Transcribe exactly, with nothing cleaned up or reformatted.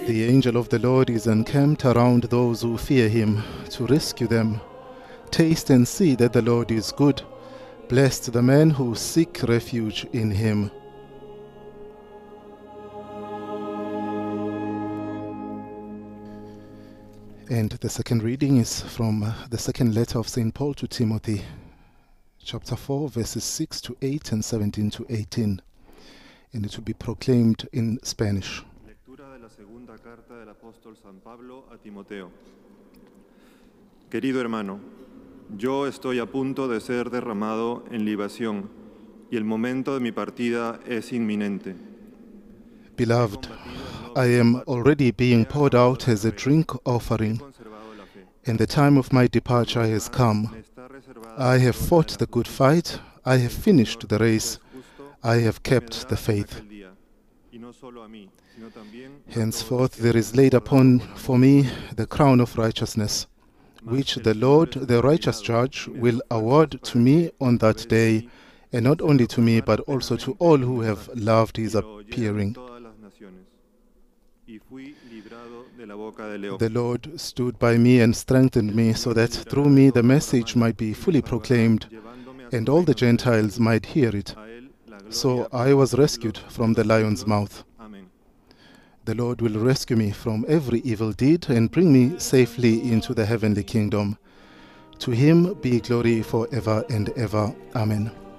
The angel of the Lord is encamped around those who fear him, to rescue them. Taste and see that the Lord is good. Blessed the men who seek refuge in him. And the second reading is from uh, the second letter of Saint Paul to Timothy, chapter four, verses six to eight and seventeen to eighteen. And it will be proclaimed in Spanish. Lectura de la segunda carta del apóstol San Pablo a Timoteo. Querido hermano, yo estoy a punto de ser derramado en libación y el momento de mi partida es inminente. Beloved, I am already being poured out as a drink offering, and the time of my departure has come. I have fought the good fight, I have finished the race, I have kept the faith. Henceforth there is laid upon for me the crown of righteousness, which the Lord, the righteous judge, will award to me on that day, and not only to me, but also to all who have loved his appearing. The Lord stood by me and strengthened me, so that through me the message might be fully proclaimed, and all the Gentiles might hear it. So I was rescued from the lion's mouth. The Lord will rescue me from every evil deed and bring me safely into the heavenly kingdom. To him be glory forever and ever. Amen.